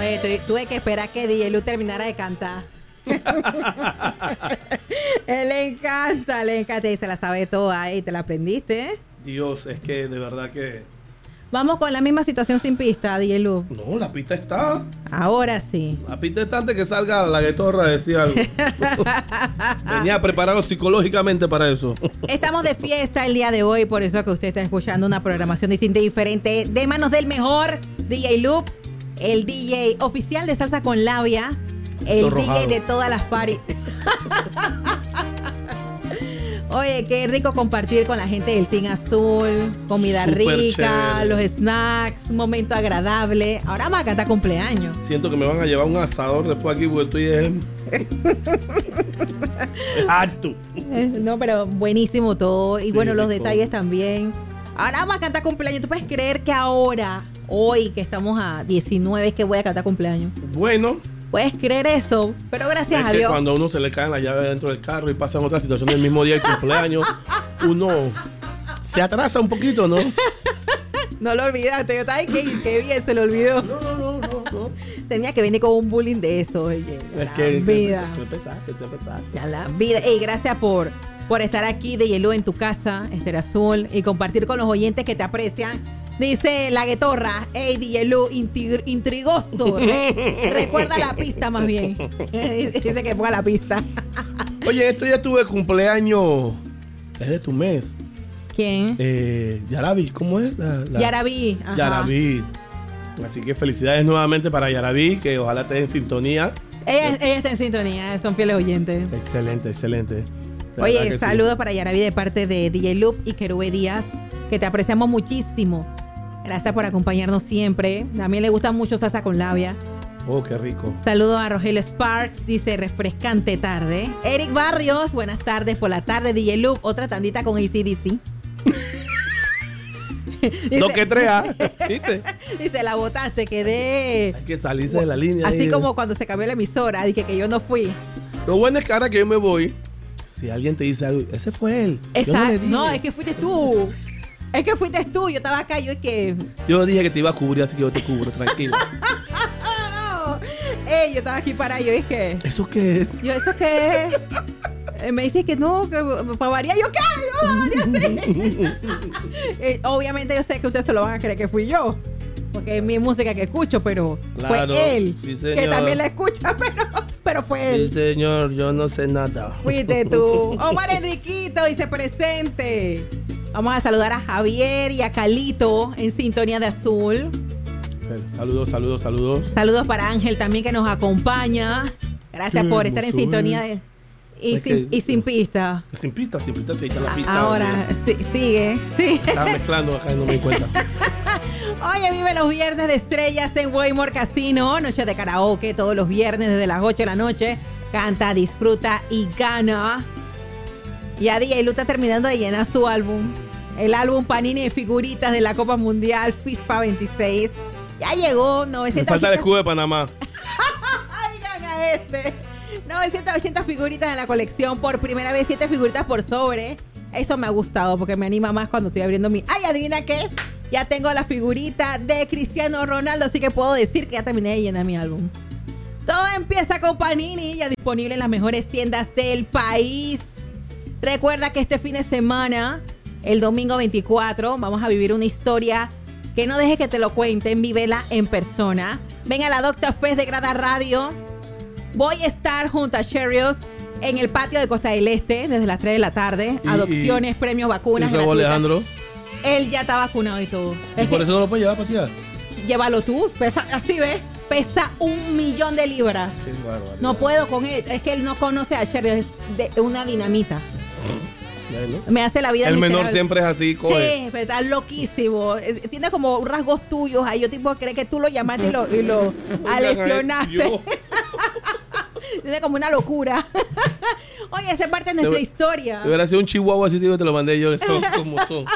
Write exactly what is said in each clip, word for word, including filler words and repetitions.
Oye, tuve, tuve que esperar que D J Lu terminara de cantar. Él le encanta, le encanta y se la sabe toda y te la aprendiste, ¿eh? Dios, es que de verdad que... Vamos con la misma situación sin pista, D J Lu. No, la pista está. Ahora sí. La pista está antes que salga la guetorra a decir algo. Venía preparado psicológicamente para eso. Estamos de fiesta el día de hoy, por eso que usted está escuchando una programación distinta y diferente de manos del mejor D J Lu, el D J oficial de Salsa con Labia, el Zorrojado. D J de todas las parties. Oye, qué rico compartir con la gente del Team Azul, comida Súper rica, chévere. los snacks, un momento agradable. Ahora vamos a cantar cumpleaños. Siento que me van a llevar un asador después aquí porque estoy en... es harto. Eh, No, pero buenísimo todo. Y Sí, bueno, los rico. detalles también. Ahora vamos a cantar cumpleaños. ¿Tú puedes creer que ahora, hoy que estamos a diecinueve, es que voy a cantar cumpleaños? Bueno, ¿Puedes creer eso? Pero gracias es a que Dios. cuando a uno se le caen las llaves dentro del carro y pasan otras situaciones el mismo día del cumpleaños, uno se atrasa un poquito, ¿no? No lo olvidaste. Yo estaba, ay, qué, qué bien, se lo olvidó. No, no, no, no, no. Tenía que venir con un bullying de eso. Oye, Es la que vida. tú empezaste, tú empezaste. Ya la vida. Ey, gracias por, por estar aquí de Hielo en tu casa, Esther Azul, y compartir con los oyentes que te aprecian. Dice la guetorra, ey, D J Lu, intig- intrigoso. Re- recuerda la pista más bien. Dice que ponga la pista. Oye, esto ya tuve cumpleaños. Es de tu mes. ¿Quién? Eh, Yarabi, ¿cómo es? La, la- Yaraví. Ajá. Yarabi. Así que felicidades nuevamente para Yarabi, que ojalá esté en sintonía. Ella, ella está en sintonía, son fieles oyentes. Excelente, excelente. De verdad Oye, que saludos sí. para Yaraví de parte de D J Loop y Querube Díaz, que te apreciamos muchísimo. Gracias por acompañarnos siempre. También le gusta mucho Salsa con Labia. Oh, qué rico. Saludos a Rogelio Sparks, dice refrescante tarde. Eric Barrios, buenas tardes por la tarde. D J Loop, otra tandita con A C D C. Dice- Lo que trea, ¿viste? Dice, la botaste, quedé. Hay que salirse de la línea. Así ahí. como cuando se cambió la emisora, dije que yo no fui. Lo bueno es que ahora que yo me voy, si alguien te dice algo, ese fue él. Yo no, le Exacto. dije. No, es que fuiste tú. Es que fuiste tú. Yo estaba acá, yo es que. Yo dije que te iba a cubrir, así que yo te cubro, tranquilo. Ah, no. Ey, yo estaba aquí para yo dije. ¿Eso qué es? Yo, ¿eso qué es? Eh, Me dice que no, que para variar. Yo, ¿qué? Yo, variar, sí. Eh, obviamente yo sé que ustedes se lo van a creer que fui yo. Porque es mi música que escucho, pero Claro, fue él. sí, que señor. también la escucha, pero, pero fue Sí, él. señor, yo no sé nada. Fuiste tú. Omar Enriquito dice presente. Vamos a saludar a Javier y a Calito en sintonía de azul. Saludos, saludos, saludos. Saludos para Ángel también que nos acompaña. Gracias Qué por estar en hermosura. sintonía de, y, Es sin, que- y sin pista. Sin pista, sin pista, sí, está la pista. Ahora sí, sigue. Sí. Estaba mezclando acá y no me di cuenta. Oye, vive los viernes de estrellas en Waymore Casino. Noche de karaoke todos los viernes desde las ocho de la noche. Canta, disfruta y gana. Y a D J Lu está terminando de llenar su álbum. El álbum Panini de figuritas de la Copa Mundial FIFA veintiséis. Ya llegó Me novecientas falta el ochenta. escudo de Panamá. Oigan a este. novecientas ochenta figuritas en la colección. Por primera vez, siete figuritas por sobre. Eso me ha gustado porque me anima más cuando estoy abriendo mi... ¡Ay, adivina qué! Ya tengo la figurita de Cristiano Ronaldo, así que puedo decir que ya terminé de llenar mi álbum. Todo empieza con Panini, ya disponible en las mejores tiendas del país. Recuerda que este fin de semana, el domingo veinticuatro, vamos a vivir una historia que no deje que te lo cuenten, vívela en persona. Ven a la Docta Fest de Grada Radio. Voy a estar junto a Cheerios en el patio de Costa del Este desde las tres de la tarde. Y- Adopciones, y- premios, vacunas. Y Rebo gratuitas. Alejandro. Él ya está vacunado y todo. ¿Y Es por que- eso no lo puedes llevar a pasear? Llévalo tú. Pesa, así ves. Pesa un millón de libras. Qué bárbaro. No puedo con él. Es que él no conoce a Cheerios. Es de una dinamita. Bueno. Me hace la vida El menor miserable. siempre es así, coge. Sí, pero está loquísimo. Eh, Tiene como rasgos tuyos ahí. Yo tipo creo que tú lo llamaste y lo, y lo lesionaste. Yo. Tiene como una locura. Oye, esa es parte de nuestra Debe- historia. Si hubiera sido un chihuahua así, tío, te lo mandé yo, que son como son.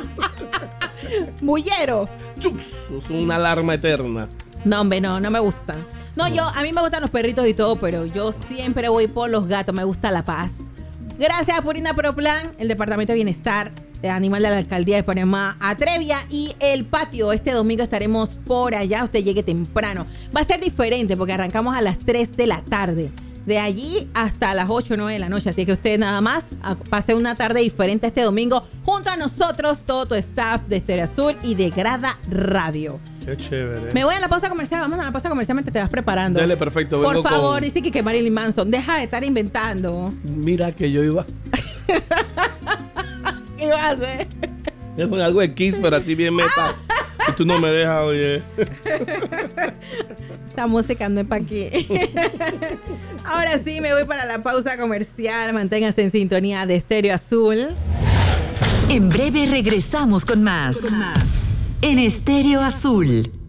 Mullero. Chups, son una alarma eterna. No, hombre, no, no me gustan. No, yo, a mí me gustan los perritos y todo, pero yo siempre voy por los gatos. Me gusta la paz. Gracias a Purina Proplan, el Departamento de Bienestar. animal de la alcaldía de Panamá, Atrevia, y el patio. Este domingo estaremos por allá. Usted llegue temprano. Va a ser diferente porque arrancamos a las tres de la tarde. De allí hasta las ocho o nueve de la noche. Así que usted nada más pase una tarde diferente este domingo junto a nosotros, todo tu staff de Estéreo Azul y de Grada Radio. Qué chévere. Me voy a la pausa comercial. Vamos a la pausa comercial mientras te vas preparando. Dale, perfecto. Por Vengo favor, con... dice que, que Marilyn Manson. Deja de estar inventando. Mira que yo iba... ¿Qué vas a hacer? Voy a poner algo de Kiss, pero así bien meta. Y tú no me dejas, oye. Esta música no es para aquí. Ahora sí, me voy para la pausa comercial. Manténganse en sintonía de Estéreo Azul. En breve regresamos con más. Con más. En Estéreo Azul.